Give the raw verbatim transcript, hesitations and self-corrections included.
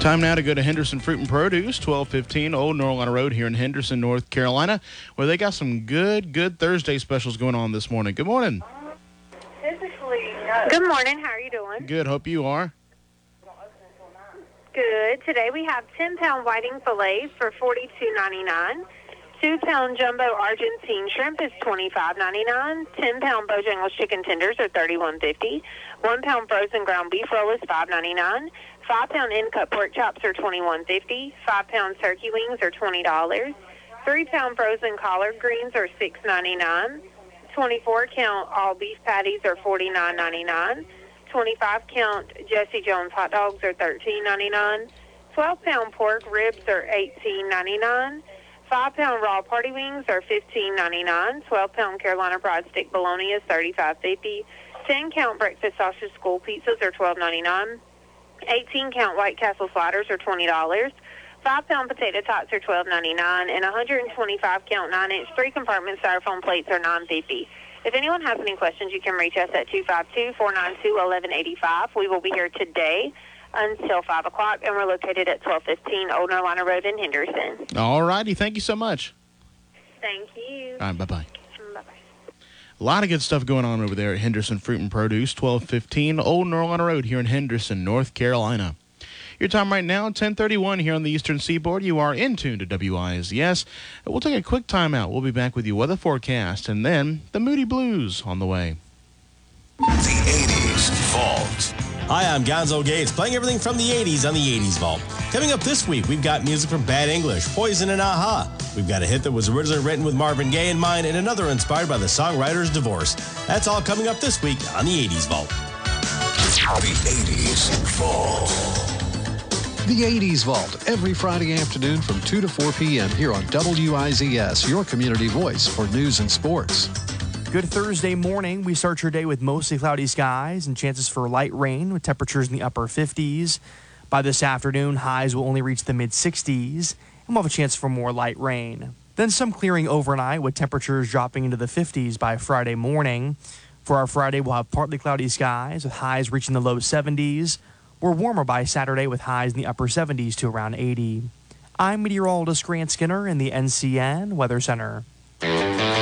Time now to go to Henderson Fruit and Produce, twelve fifteen Old North Carolina Road here in Henderson, North Carolina, where they got some good, good Thursday specials going on this morning. Good morning. Good morning. How are you doing? Good. Hope you are. Good. Today we have ten-pound whiting fillet for forty-two ninety-nine. two-pound jumbo Argentine shrimp is twenty-five ninety-nine. ten-pound Bojangles chicken tenders are thirty-one fifty. one-pound frozen ground beef roll is five ninety-nine. five-pound end-cut pork chops are twenty-one fifty. five-pound turkey wings are twenty dollars. three-pound frozen collard greens are six ninety-nine. twenty-four count all beef patties are forty-nine ninety-nine. twenty-five count Jesse Jones hot dogs are thirteen ninety-nine. twelve-pound pork ribs are eighteen ninety-nine. five-pound raw party wings are fifteen ninety-nine. twelve-pound Carolina fried stick bologna is thirty-five fifty. ten-count breakfast sausage school pizzas are twelve ninety-nine. eighteen-count White Castle sliders are twenty dollars. five-pound potato tots are twelve ninety-nine, and one twenty-five count nine-inch three-compartment styrofoam plates are nine fifty. If anyone has any questions, you can reach us at two five two, four nine two, one one eight five. We will be here today until five o'clock, and we're located at twelve fifteen Old North Carolina Road in Henderson. All righty. Thank you so much. Thank you. All right. Bye-bye. Bye-bye. A lot of good stuff going on over there at Henderson Fruit and Produce, twelve fifteen Old North Carolina Road here in Henderson, North Carolina. Your time right now, ten thirty-one here on the Eastern Seaboard. You are in tune to W I Z S. We'll take a quick time out. We'll be back with your weather forecast and then the Moody Blues on the way. The eighties Vault. Hi, I'm Gonzo Gates, playing everything from the eighties on the eighties Vault. Coming up this week, we've got music from Bad English, Poison, and Aha. We've got a hit that was originally written with Marvin Gaye in mind and another inspired by the songwriter's divorce. That's all coming up this week on the eighties Vault. The eighties Vault. The eighties Vault, every Friday afternoon from two to four p.m. here on W I Z S, your community voice for news and sports. Good Thursday morning. We start your day with mostly cloudy skies and chances for light rain with temperatures in the upper fifties. By this afternoon, highs will only reach the mid-sixties, and we'll have a chance for more light rain. Then some clearing overnight with temperatures dropping into the fifties by Friday morning. For our Friday, we'll have partly cloudy skies with highs reaching the low seventies. We're warmer by Saturday with highs in the upper seventies to around eighty. I'm meteorologist Grant Skinner in the N C N Weather Center.